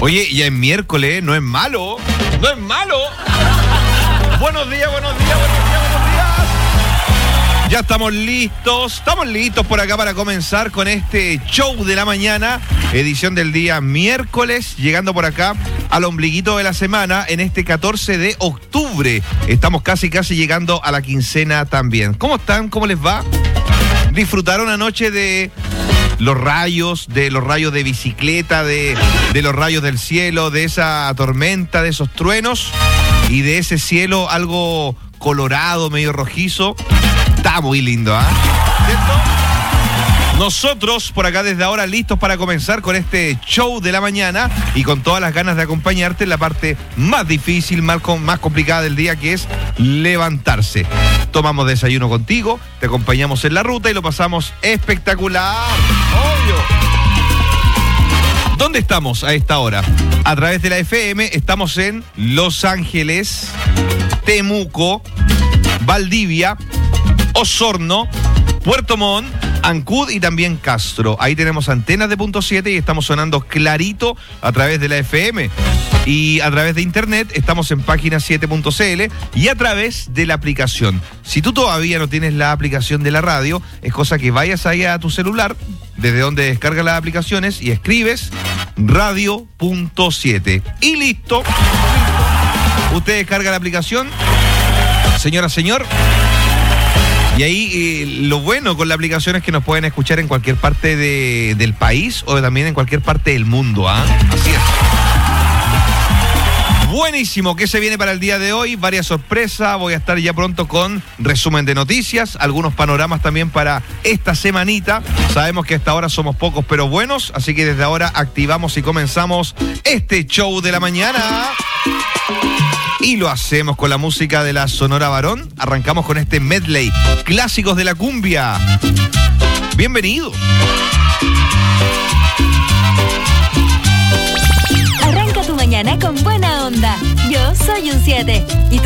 Oye, ya es miércoles, no es malo. No es malo. Buenos días, buenos días, buenos días, buenos días. Ya estamos listos por acá para comenzar con este show de la mañana, edición del día miércoles, llegando por acá al ombliguito de la semana en este 14 de octubre. Estamos casi llegando a la quincena también. ¿Cómo están? ¿Cómo les va? ¿Disfrutaron anoche de los rayos de bicicleta, de los rayos del cielo, de esa tormenta, de esos truenos y de ese cielo algo colorado, medio rojizo? Está muy lindo, ¿ah? ¿Cierto? Nosotros por acá desde ahora listos para comenzar con este show de la mañana y con todas las ganas de acompañarte en la parte más difícil, más complicada del día, que es levantarse. Tomamos desayuno contigo, te acompañamos en la ruta y lo pasamos espectacular. Obvio. ¿Dónde estamos a esta hora? A través de la FM estamos en Los Ángeles, Temuco, Valdivia, Osorno, Puerto Montt, Ancud y también Castro. Ahí tenemos antenas de .7 y estamos sonando clarito a través de la FM. Y a través de internet estamos en página 7.cl y a través de la aplicación. Si tú todavía no tienes la aplicación de la radio, es cosa que vayas ahí a tu celular, desde donde descargas las aplicaciones y escribes radio.7. Y listo. Usted descarga la aplicación, señora, señor. Y ahí lo bueno con la aplicación es que nos pueden escuchar en cualquier parte del país o también en cualquier parte del mundo, ¿ah? Así es. Buenísimo, ¿qué se viene para el día de hoy? Varias sorpresas, voy a estar ya pronto con resumen de noticias, algunos panoramas también para esta semanita. Sabemos que hasta ahora somos pocos pero buenos, así que desde ahora activamos y comenzamos este show de la mañana. Y lo hacemos con la música de la Sonora Varón. Arrancamos con este medley, clásicos de la cumbia. Bienvenidos. Arranca tu mañana con buena onda. Yo soy un 7 y tu